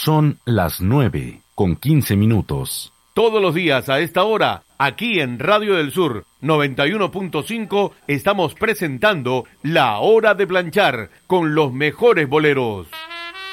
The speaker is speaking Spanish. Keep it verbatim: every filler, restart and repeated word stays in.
Son las nueve con quince minutos. Todos los días a esta hora, aquí en Radio del Sur noventa y uno punto cinco, estamos presentando La Hora de Planchar con los mejores boleros.